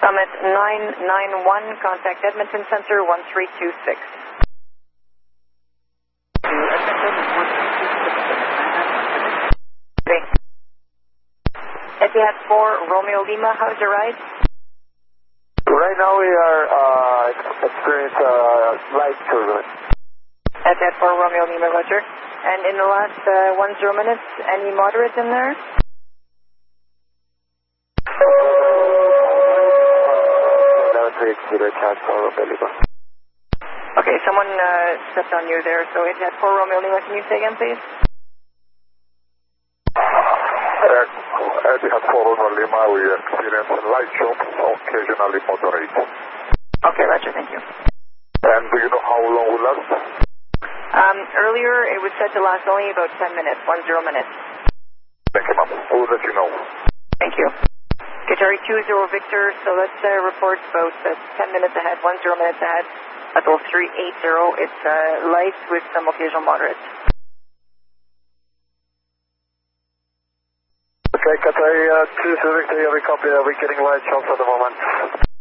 Summit 991, contact Edmonton Center 1326. Etihad 4, Romeo Lima, how's your ride? Right now we are experiencing light turbulence. Etihad 4, Romeo Lima, Roger. And in the last 10 minutes, any moderate in there? Okay, someone stepped on you there, so Etihad 4, Romeo Lima, can you say again, please? Etihad 4, Romeo Lima, we experience light jumps, occasionally moderate. Okay, Roger, thank you. And do you know how long will last? Earlier, it was said to last only about 10 minutes, 10 minutes. Thank you, ma'am. We'll let you know. Thank you. Qatari 20 Victor, so let's report about 10 minutes ahead, 10 minutes ahead. Level 380, it's light with some occasional moderates. Okay, Qatari 20 Victor, we copy, we're getting light jumps at the moment.